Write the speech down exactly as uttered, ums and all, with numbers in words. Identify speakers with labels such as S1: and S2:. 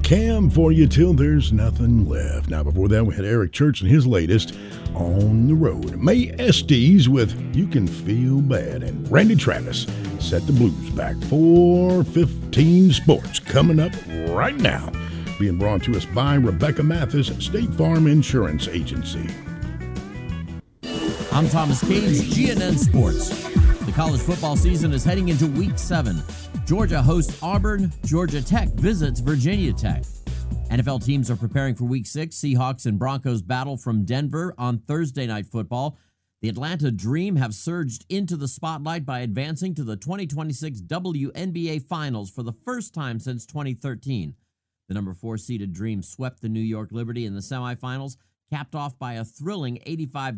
S1: Cam for you till there's nothing left. Now, before that, we had Eric Church and his latest, On the Road. May Estes with You Can Feel Bad. And Randy Travis set the blues back. four fifteen Sports coming up right now. Being brought to us by Rebecca Mathis, State Farm Insurance Agency.
S2: I'm Thomas Cage, G N N Sports. The college football season is heading into week seven. Georgia hosts Auburn. Georgia Tech visits Virginia Tech. N F L teams are preparing for week six. Seahawks and Broncos battle from Denver on Thursday Night Football. The Atlanta Dream have surged into the spotlight by advancing to the twenty twenty-six W N B A Finals for the first time since twenty thirteen. The number four seeded Dream swept the New York Liberty in the semifinals, capped off by a thrilling eighty-five